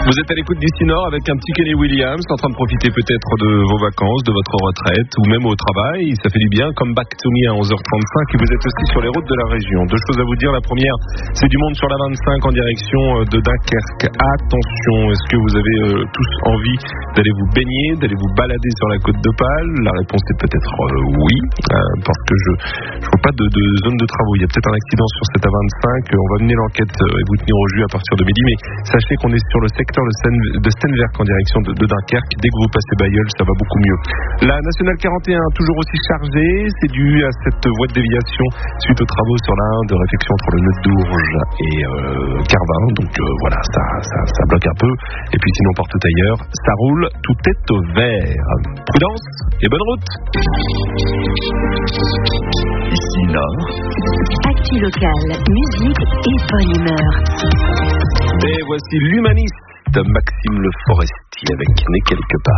Vous êtes à l'écoute d'ici Nord avec un petit Kenny Williams, en train de profiter peut-être de vos vacances, de votre retraite ou même au travail. Ça fait du bien, comme Back to Me à 11h35. Et vous êtes aussi sur les routes de la région. Deux choses à vous dire. La première, c'est du monde sur la 25 en direction de Dunkerque. Attention, est-ce que vous avez tous envie d'aller vous baigner, d'aller vous balader sur la côte d'Opale? La réponse est peut-être oui, parce que je vois pas de zone de travaux. Il y a peut-être un accident sur cette A25. On va mener l'enquête et vous tenir au jus à partir de midi. Mais sachez qu'on est sur le secteur de Stenwerk en direction de Dunkerque. Dès que vous passez Bailleul, ça va beaucoup mieux. La nationale 41, toujours aussi chargée. C'est dû à cette voie de déviation suite aux travaux sur la 1 de réfection entre le nœud d'Ourges et Carvin. Donc voilà, ça bloque un peu. Et puis sinon, porte ailleurs, ça roule, tout est au vert. Prudence et bonne route. Ici Nord. Actu local, musique et bonne humeur. Et voici l'humaniste Maxime Le Forestier avec Né quelque part.